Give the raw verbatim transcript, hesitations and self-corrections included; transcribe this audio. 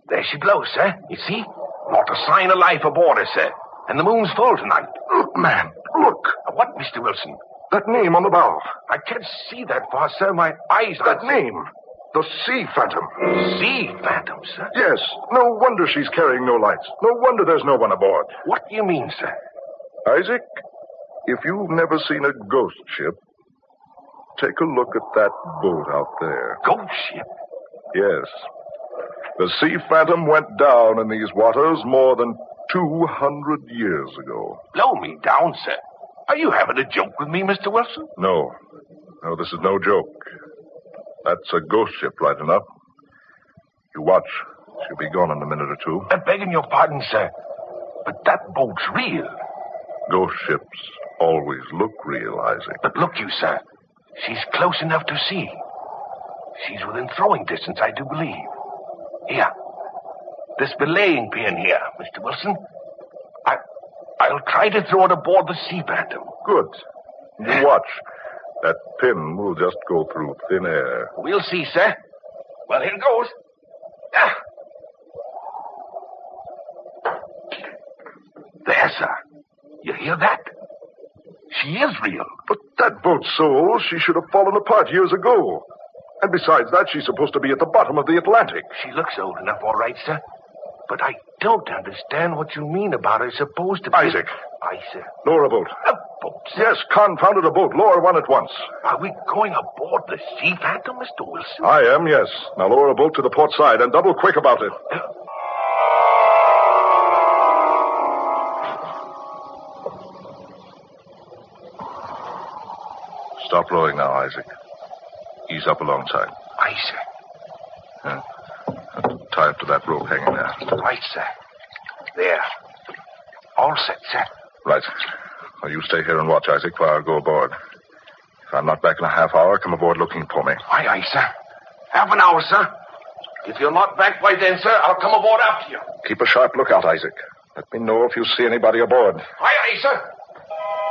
There she blows, sir. You see? Not a sign of life aboard her, sir. And the moon's full tonight. Look, man, look. What, Mister Wilson? That name on the bow. I can't see that far, sir. My eyes That aren't... name. The Sea Phantom. Sea Phantom, sir? Yes. No wonder she's carrying no lights. No wonder there's no one aboard. What do you mean, sir? Isaac, if you've never seen a ghost ship, take a look at that boat out there. Ghost ship? Yes. The Sea Phantom went down in these waters more than two hundred years ago. Blow me down, sir. Are you having a joke with me, Mister Wilson? No. No, this is no joke. That's a ghost ship, right enough. You watch. She'll be gone in a minute or two. I'm begging your pardon, sir. But that boat's real. Ghost ships always look real, Isaac. But look you, sir. She's close enough to see. She's within throwing distance, I do believe. Here. This belaying pin here, Mister Wilson. I, I'll try to throw it aboard the Sea Phantom. Good. You watch. That pin will just go through thin air. We'll see, sir. Well, here goes. Ah. There, sir. You hear that? She is real. But that boat's so old, she should have fallen apart years ago. And besides that, she's supposed to be at the bottom of the Atlantic. She looks old enough, all right, sir. But I don't understand what you mean about her supposed to be... Isaac. Aye, sir. Lower a boat. A boat, sir? Yes, confounded a boat. Lower one at once. Are we going aboard the Sea Phantom, Mister Wilson? I am, yes. Now lower a boat to the port side and double quick about it. Uh, Stop rowing now, Isaac. Ease up alongside. Aye, sir. Yeah. Tie up to that rope hanging there. Right, sir. There. All set, sir. Right. Well, you stay here and watch, Isaac, while I go aboard. If I'm not back in a half hour, come aboard looking for me. Aye, aye, sir. Half an hour, sir. If you're not back by then, sir, I'll come aboard after you. Keep a sharp lookout, Isaac. Let me know if you see anybody aboard. Aye, aye, sir.